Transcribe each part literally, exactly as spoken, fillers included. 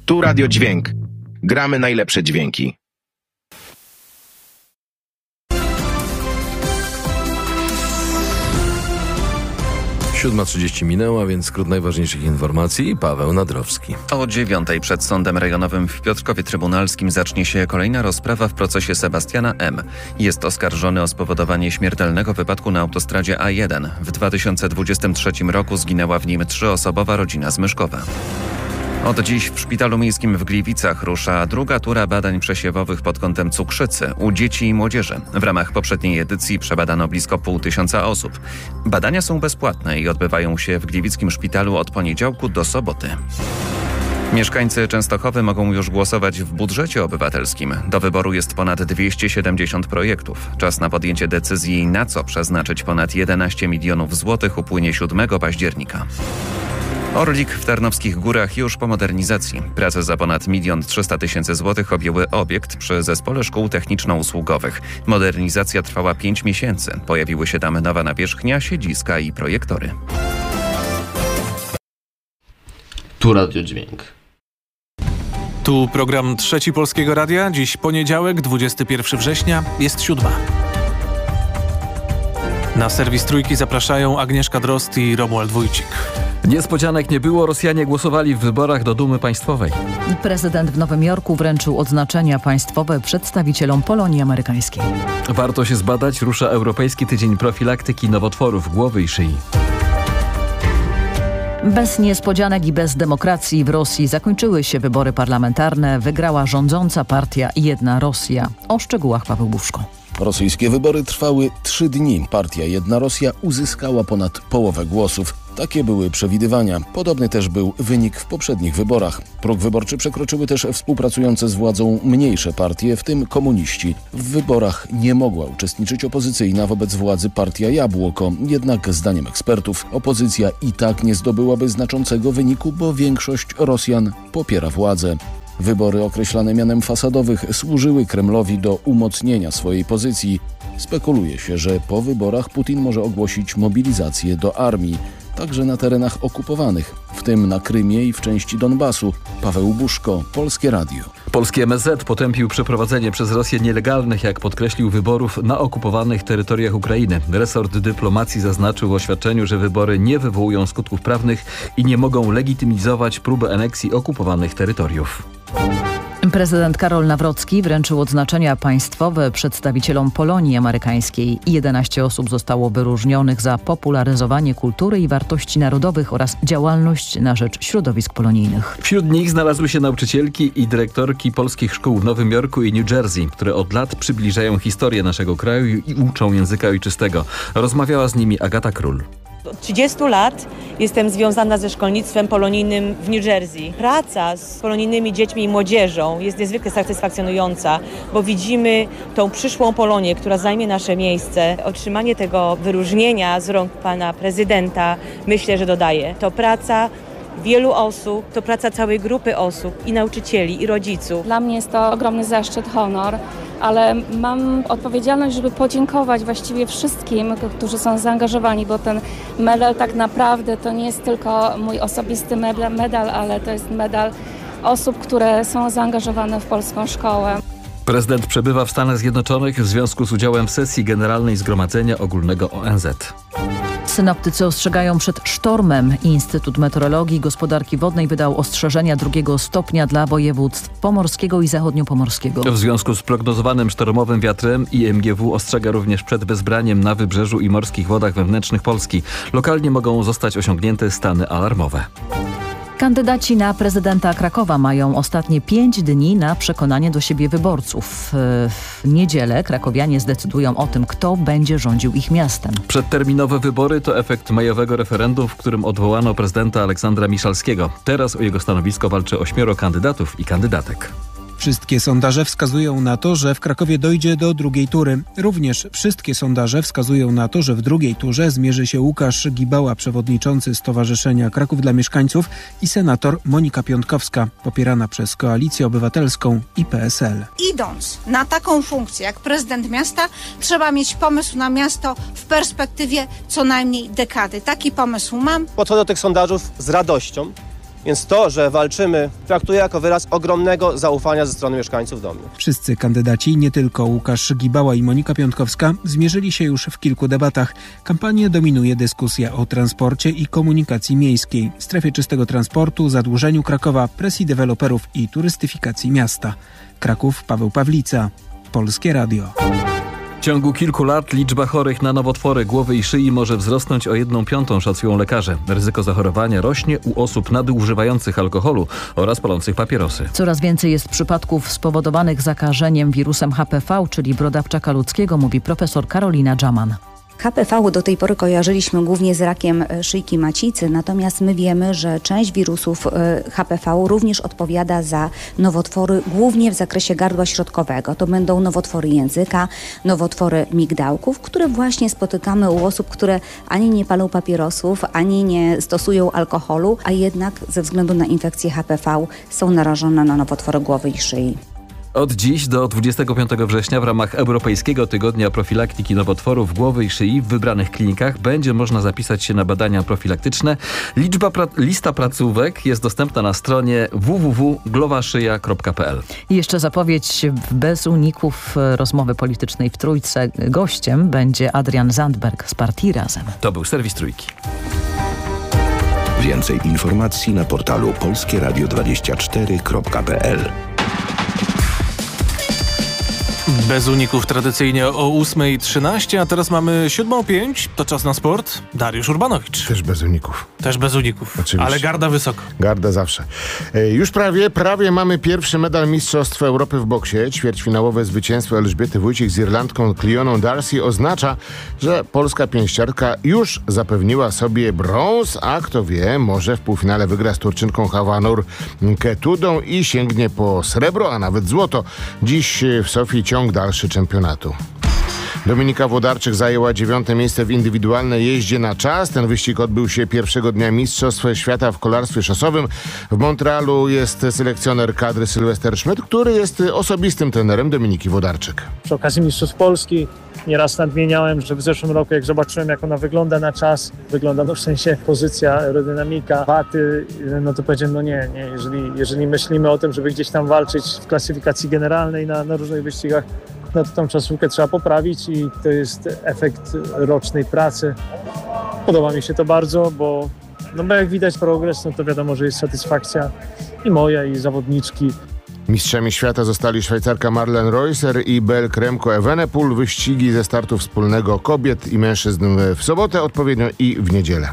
Tu Radio Dźwięk. Gramy najlepsze dźwięki. siódma trzydzieści minęła, więc skrót najważniejszych informacji. Paweł Nadrowski. O dziewiątej przed Sądem Rejonowym w Piotrkowie Trybunalskim zacznie się kolejna rozprawa w procesie Sebastiana M. Jest oskarżony o spowodowanie śmiertelnego wypadku na autostradzie A jeden. W dwa tysiące dwudziestym trzecim roku zginęła w nim trzyosobowa rodzina z Myszkowa. Od dziś w Szpitalu Miejskim w Gliwicach rusza druga tura badań przesiewowych pod kątem cukrzycy u dzieci i młodzieży. W ramach poprzedniej edycji przebadano blisko pół tysiąca osób. Badania są bezpłatne i odbywają się w Gliwickim Szpitalu od poniedziałku do soboty. Mieszkańcy Częstochowy mogą już głosować w budżecie obywatelskim. Do wyboru jest ponad dwieście siedemdziesiąt projektów. Czas na podjęcie decyzji, na co przeznaczyć ponad jedenaście milionów złotych, upłynie siódmego października. Orlik w Tarnowskich Górach już po modernizacji. Prace za ponad milion trzysta tysięcy złotych objęły obiekt przy Zespole Szkół Techniczno-Usługowych. Modernizacja trwała pięć miesięcy. Pojawiły się tam nowa nawierzchnia, siedziska i projektory. Tu Radio Dźwięk. Tu program Trzeci Polskiego Radia. Dziś poniedziałek, dwudziestego pierwszego września, jest siódma. Na serwis Trójki zapraszają Agnieszka Drozd i Romuald Wójcik. Niespodzianek nie było, Rosjanie głosowali w wyborach do Dumy Państwowej. Prezydent w Nowym Jorku wręczył odznaczenia państwowe przedstawicielom Polonii amerykańskiej. Warto się zbadać, rusza Europejski Tydzień Profilaktyki Nowotworów Głowy i Szyi. Bez niespodzianek i bez demokracji w Rosji zakończyły się wybory parlamentarne. Wygrała rządząca partia Jedna Rosja. O szczegółach Paweł Buszko. Rosyjskie wybory trwały trzy dni. Partia Jedna Rosja uzyskała ponad połowę głosów. Takie były przewidywania. Podobny też był wynik w poprzednich wyborach. Próg wyborczy przekroczyły też współpracujące z władzą mniejsze partie, w tym komuniści. W wyborach nie mogła uczestniczyć opozycyjna wobec władzy partia Jabłoko. Jednak zdaniem ekspertów opozycja i tak nie zdobyłaby znaczącego wyniku, bo większość Rosjan popiera władzę. Wybory określane mianem fasadowych służyły Kremlowi do umocnienia swojej pozycji. Spekuluje się, że po wyborach Putin może ogłosić mobilizację do armii, także na terenach okupowanych, w tym na Krymie i w części Donbasu. Paweł Buszko, Polskie Radio. Polski M S Z potępił przeprowadzenie przez Rosję nielegalnych, jak podkreślił, wyborów na okupowanych terytoriach Ukrainy. Resort dyplomacji zaznaczył w oświadczeniu, że wybory nie wywołują skutków prawnych i nie mogą legitymizować próby aneksji okupowanych terytoriów. Prezydent Karol Nawrocki wręczył odznaczenia państwowe przedstawicielom Polonii amerykańskiej. jedenaście osób zostało wyróżnionych za popularyzowanie kultury i wartości narodowych oraz działalność na rzecz środowisk polonijnych. Wśród nich znalazły się nauczycielki i dyrektorki polskich szkół w Nowym Jorku i New Jersey, które od lat przybliżają historię naszego kraju i uczą języka ojczystego. Rozmawiała z nimi Agata Król. Od trzydziestu lat jestem związana ze szkolnictwem polonijnym w New Jersey. Praca z polonijnymi dziećmi i młodzieżą jest niezwykle satysfakcjonująca, bo widzimy tą przyszłą Polonię, która zajmie nasze miejsce. Otrzymanie tego wyróżnienia z rąk pana prezydenta, myślę, że dodaje. To praca wielu osób, to praca całej grupy osób, i nauczycieli, i rodziców. Dla mnie jest to ogromny zaszczyt, honor, ale mam odpowiedzialność, żeby podziękować właściwie wszystkim, którzy są zaangażowani, bo ten medal tak naprawdę to nie jest tylko mój osobisty medal, ale to jest medal osób, które są zaangażowane w polską szkołę. Prezydent przebywa w Stanach Zjednoczonych w związku z udziałem w sesji Generalnej Zgromadzenia Ogólnego O N Z. Synoptycy ostrzegają przed sztormem. Instytut Meteorologii i Gospodarki Wodnej wydał ostrzeżenia drugiego stopnia dla województw pomorskiego i zachodniopomorskiego. W związku z prognozowanym sztormowym wiatrem I M G W ostrzega również przed bezbraniem na wybrzeżu i morskich wodach wewnętrznych Polski. Lokalnie mogą zostać osiągnięte stany alarmowe. Kandydaci na prezydenta Krakowa mają ostatnie pięć dni na przekonanie do siebie wyborców. W niedzielę krakowianie zdecydują o tym, kto będzie rządził ich miastem. Przedterminowe wybory to efekt majowego referendum, w którym odwołano prezydenta Aleksandra Miszalskiego. Teraz o jego stanowisko walczy ośmioro kandydatów i kandydatek. Wszystkie sondaże wskazują na to, że w Krakowie dojdzie do drugiej tury. Również wszystkie sondaże wskazują na to, że w drugiej turze zmierzy się Łukasz Gibała, przewodniczący Stowarzyszenia Kraków dla Mieszkańców, i senator Monika Piątkowska, popierana przez Koalicję Obywatelską i P S L. Idąc na taką funkcję jak prezydent miasta, trzeba mieć pomysł na miasto w perspektywie co najmniej dekady. Taki pomysł mam. Podchodzę do tych sondażów z radością, Więc to, że walczymy, traktuję jako wyraz ogromnego zaufania ze strony mieszkańców do mnie. Wszyscy kandydaci, nie tylko Łukasz Gibała i Monika Piątkowska, zmierzyli się już w kilku debatach. Kampanię dominuje dyskusja o transporcie i komunikacji miejskiej, strefie czystego transportu, zadłużeniu Krakowa, presji deweloperów i turystyfikacji miasta. Kraków, Paweł Pawlica, Polskie Radio. W ciągu kilku lat liczba chorych na nowotwory głowy i szyi może wzrosnąć o jedną piątą, szacują lekarze. Ryzyko zachorowania rośnie u osób nadużywających alkoholu oraz palących papierosy. Coraz więcej jest przypadków spowodowanych zakażeniem wirusem H P V, czyli brodawczaka ludzkiego, mówi profesor Karolina Dżaman. H P V do tej pory kojarzyliśmy głównie z rakiem szyjki macicy, natomiast my wiemy, że część wirusów H P V również odpowiada za nowotwory głównie w zakresie gardła środkowego. To będą nowotwory języka, nowotwory migdałków, które właśnie spotykamy u osób, które ani nie palą papierosów, ani nie stosują alkoholu, a jednak ze względu na infekcję H P V są narażone na nowotwory głowy i szyi. Od dziś do dwudziestego piątego września w ramach Europejskiego Tygodnia Profilaktyki Nowotworów Głowy i Szyi w wybranych klinikach będzie można zapisać się na badania profilaktyczne. Liczba pra- lista placówek jest dostępna na stronie w w w kropka glowaszyja kropka p l. I jeszcze zapowiedź bez uników rozmowy politycznej w Trójce. Gościem będzie Adrian Zandberg z partii Razem. To był serwis Trójki. Więcej informacji na portalu polskie radio dwadzieścia cztery kropka p l. Bez uników tradycyjnie o ósma trzynaście, a teraz mamy siódma pięć. To czas na sport. Dariusz Urbanowicz. Też bez uników. Też bez uników. Oczywiście. Ale garda wysoko. Garda zawsze. E, już prawie, prawie mamy pierwszy medal Mistrzostw Europy w boksie. Ćwierćfinałowe zwycięstwo Elżbiety Wójcik z Irlandką Cleoną Darcy oznacza, że polska pięściarka już zapewniła sobie brąz, a kto wie, może w półfinale wygra z Turczynką Havanur Ketudą i sięgnie po srebro, a nawet złoto. Dziś w Sofii ciąg dalszy czempionatu. Dominika Włodarczyk zajęła dziewiąte miejsce w indywidualnej jeździe na czas. Ten wyścig odbył się pierwszego dnia Mistrzostw Świata w kolarstwie szosowym. W Montrealu jest selekcjoner kadry Sylwester Schmidt, który jest osobistym trenerem Dominiki Włodarczyk. Przy okazji Mistrzostw Polski nieraz nadmieniałem, że w zeszłym roku, jak zobaczyłem, jak ona wygląda na czas, wygląda no w sensie pozycja, aerodynamika, waty, no to powiedziałem, no nie, nie, jeżeli, jeżeli myślimy o tym, żeby gdzieś tam walczyć w klasyfikacji generalnej na, na różnych wyścigach, no to tą czasówkę trzeba poprawić i to jest efekt rocznej pracy. Podoba mi się to bardzo, bo, no bo jak widać progres, no to wiadomo, że jest satysfakcja i moja, i zawodniczki. Mistrzami świata zostali Szwajcarka Marlen Reusser i Belg Remco Evenepoel. Wyścigi ze startu wspólnego kobiet i mężczyzn w sobotę odpowiednio i w niedzielę.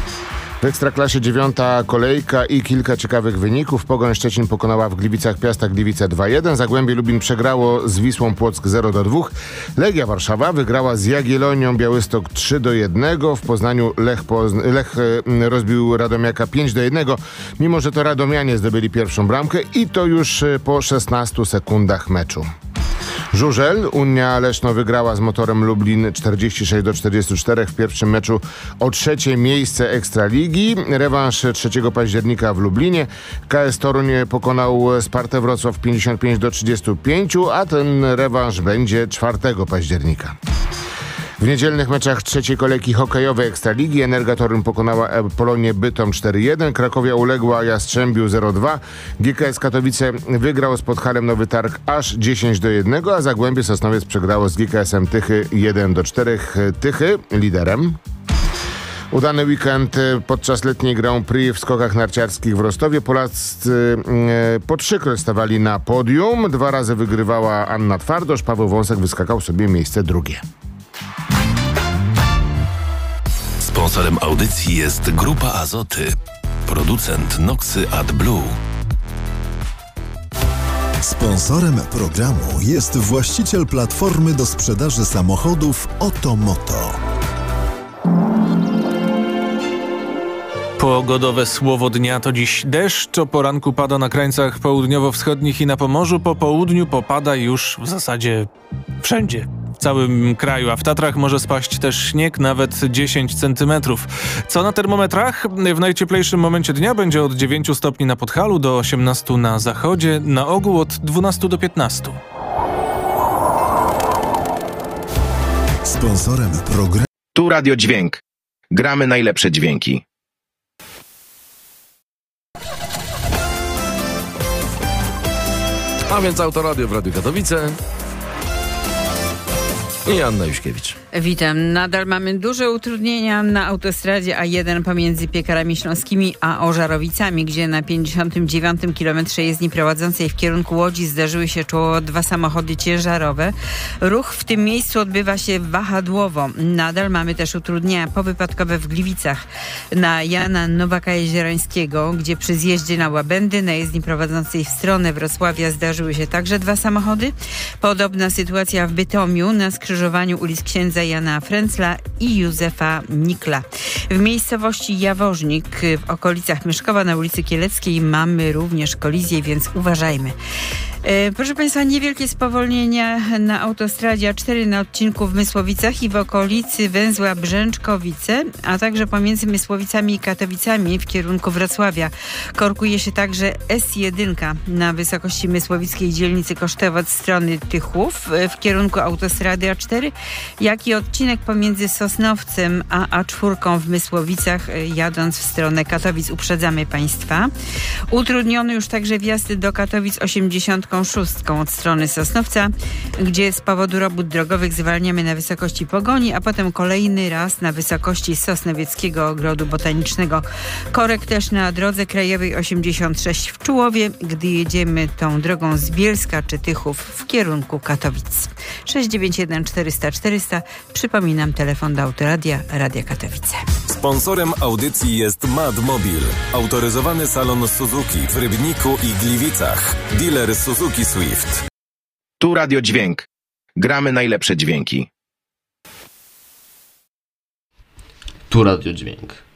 W Ekstraklasie dziewiąta kolejka i kilka ciekawych wyników. Pogoń Szczecin pokonała w Gliwicach Piasta Gliwice dwa jeden. Zagłębie Lubin przegrało z Wisłą Płock zero do dwóch. Legia Warszawa wygrała z Jagiellonią Białystok trzy do jednego. W Poznaniu Lech, Pozn- Lech rozbił Radomiaka pięć do jednego. Mimo że to radomianie zdobyli pierwszą bramkę i to już po szesnastu sekundach meczu. Żużel. Unia Leszno wygrała z Motorem Lublin czterdzieści sześć do czterdziestu czterech w pierwszym meczu o trzecie miejsce Ekstraligi. Rewanż trzeciego października w Lublinie. K S Toruń pokonał Spartę Wrocław pięćdziesiąt pięć do trzydziestu pięciu, a ten rewanż będzie czwartego października. W niedzielnych meczach trzeciej kolejki hokejowej Ekstraligi Energa Toruń pokonała Polonię Bytom cztery jeden, Krakowia uległa Jastrzębiu zero dwa, G K S Katowice wygrał z Podhalem Nowy Targ aż dziesięć do jednego, a Zagłębie Sosnowiec przegrało z G K S-em Tychy jeden do czterech. Tychy liderem. Udany weekend podczas letniej Grand Prix w skokach narciarskich w Rostowie. Polacy po trzykroć stawali na podium. Dwa razy wygrywała Anna Twardosz, Paweł Wąsek wyskakał sobie miejsce drugie. Sponsorem audycji jest Grupa Azoty, producent Noxy AdBlue. Sponsorem programu jest właściciel platformy do sprzedaży samochodów Otomoto. Pogodowe słowo dnia to dziś deszcz. O poranku pada na krańcach południowo-wschodnich i na Pomorzu. Po południu popada już w zasadzie wszędzie. W całym kraju, a w Tatrach może spaść też śnieg, nawet dziesięć centymetrów. Co na termometrach? W najcieplejszym momencie dnia będzie od dziewięciu stopni na Podhalu do osiemnastu na zachodzie, na ogół od dwunastu do piętnastu. Sponsorem programu. Tu Radio Dźwięk. Gramy najlepsze dźwięki. A więc Autoradio w Radiu Katowice i Anna Juśkiewicz. Witam. Nadal mamy duże utrudnienia na autostradzie A jeden pomiędzy Piekarami Śląskimi a Ożarowicami, gdzie na pięćdziesiątym dziewiątym kilometrze jezdni prowadzącej w kierunku Łodzi zdarzyły się czoło dwa samochody ciężarowe. Ruch w tym miejscu odbywa się wahadłowo. Nadal mamy też utrudnienia powypadkowe w Gliwicach na Jana Nowaka-Jeziorańskiego, gdzie przy zjeździe na Łabędy na jezdni prowadzącej w stronę Wrocławia zdarzyły się także dwa samochody. Podobna sytuacja w Bytomiu na skrzyżowaniu ulic Księdza Jana Fręcla i Józefa Nikla. W miejscowości Jaworznik w okolicach Myszkowa na ulicy Kieleckiej mamy również kolizję, więc uważajmy. E, proszę Państwa, niewielkie spowolnienia na autostradzie A cztery na odcinku w Mysłowicach i w okolicy węzła Brzęczkowice, a także pomiędzy Mysłowicami i Katowicami w kierunku Wrocławia. Korkuje się także S jeden na wysokości mysłowickiej dzielnicy Kosztowoc strony Tychów w kierunku autostrady A cztery, jak i odcinek pomiędzy Sosnowcem a A cztery w Mysłowicach jadąc w stronę Katowic. Uprzedzamy Państwa. Utrudniony już także wjazd do Katowic osiemdziesiątką szóstką od strony Sosnowca, gdzie z powodu robót drogowych zwalniamy na wysokości Pogoni, a potem kolejny raz na wysokości Sosnowieckiego Ogrodu Botanicznego. Korek też na drodze krajowej osiemdziesiąt sześć w Czułowie, gdy jedziemy tą drogą z Bielska czy Tychów w kierunku Katowic. sześć dziewięć jeden czterysta czterysta. Przypominam, telefon do Autoradia, Radia Katowice. Sponsorem audycji jest Madmobil, autoryzowany salon Suzuki w Rybniku i Gliwicach. Dealer Suzuki Swift. Tu Radio Dźwięk. Gramy najlepsze dźwięki. Tu Radio Dźwięk.